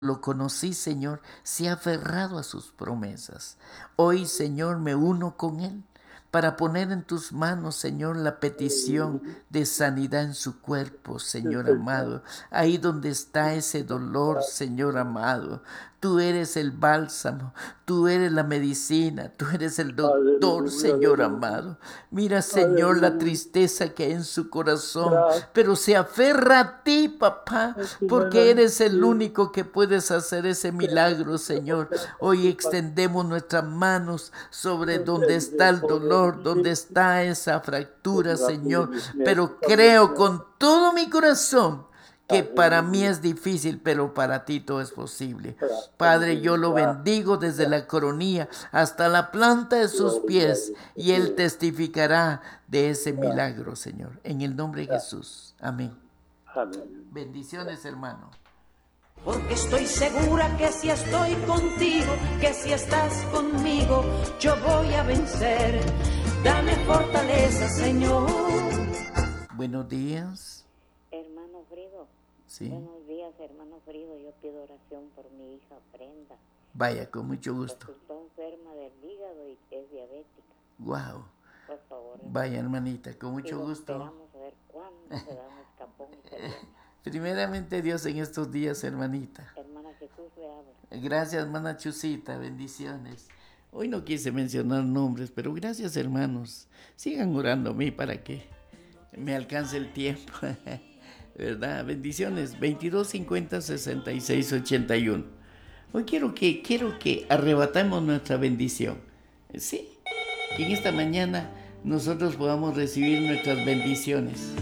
lo conocí, Señor, se ha aferrado a sus promesas. Hoy, Señor, me uno con él para poner en tus manos, Señor, la petición de sanidad en su cuerpo, Señor amado. Ahí donde está ese dolor, Señor amado. Tú eres el bálsamo, tú eres la medicina, tú eres el doctor, Aleluya, Señor aleluya, amado. Mira, Señor, la aleluya. tristeza que hay en su corazón, Gracias pero se aferra a ti, papá, a tu porque eres el bendición. único que puedes hacer ese milagro, Señor. Hoy extendemos nuestras manos sobre donde está el dolor, donde está esa fractura, Señor. Pero creo con todo mi corazón que para mí Aleluya. es difícil, pero para ti todo es posible. Padre, yo Aleluya. lo bendigo desde la coronilla hasta la planta de sus Gloria a pies y Él Dios. testificará de ese milagro, Señor. En el nombre de Jesús. Amén. Amén. Bendiciones, hermano. Porque estoy segura que si estoy contigo, que si estás conmigo, yo voy a vencer. Dame fortaleza, Señor. Buenos días. Hermano Frido, Sí. buenos días, hermano Frido. Yo pido oración por mi hija Brenda. Vaya, con mucho gusto. Resultó enferma del hígado y es diabética. Wow. Por favor, Vaya, hermanita, con y mucho lo gusto. esperamos a ver cuándo se da un escapón y se viene. Primeramente Dios en estos días, hermanita. Hermana Jesús le habla. Gracias, hermana Chusita, bendiciones. Hoy no quise mencionar nombres, pero gracias, hermanos. Sigan orando a mí para que me alcance el tiempo. ¿Verdad? Bendiciones. 22 50 66 81. Hoy quiero que arrebatemos nuestra bendición. Sí, que en esta mañana nosotros podamos recibir nuestras bendiciones.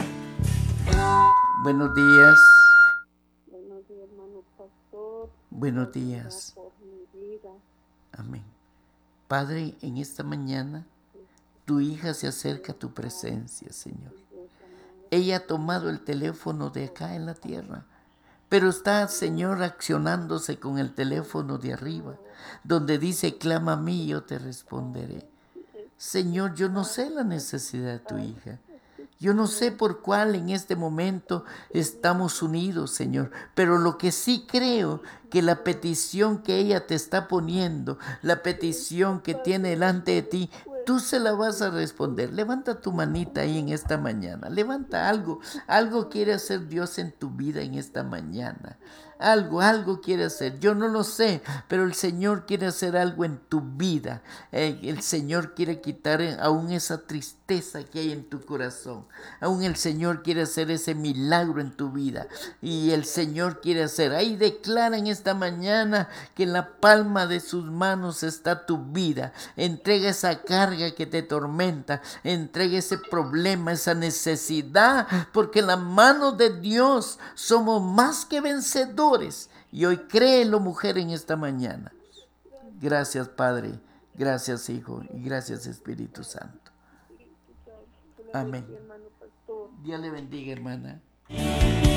Buenos días. Buenos días, hermano pastor. Buenos días. Por mi vida. Amén. Padre, en esta mañana tu hija se acerca a tu presencia, Señor. Ella ha tomado el teléfono de acá en la tierra, pero está, Señor, accionándose con el teléfono de arriba, donde dice, clama a mí y yo te responderé. Señor, yo no sé la necesidad de tu hija. Yo no sé por cuál en este momento estamos unidos, Señor, pero lo que sí creo que la petición que ella te está poniendo, la petición que tiene delante de ti, tú se la vas a responder. Levanta tu manita ahí en esta mañana. Levanta algo. Algo quiere hacer Dios en tu vida en esta mañana. Algo quiere hacer. Yo no lo sé, pero el Señor quiere hacer algo en tu vida. El Señor quiere quitar aún esa tristeza que hay en tu corazón. Aún el Señor quiere hacer ese milagro en tu vida. Y el Señor quiere hacer. Ahí declara en esta mañana que en la palma de sus manos está tu vida. Entrega esa carga que te tormenta. Entrega ese problema, esa necesidad. Porque en la mano de Dios somos más que vencedores. Y hoy créelo, mujer, en esta mañana. Gracias, Padre. Gracias, Hijo. Y gracias, Espíritu Santo. Amén. Dios le bendiga, hermana.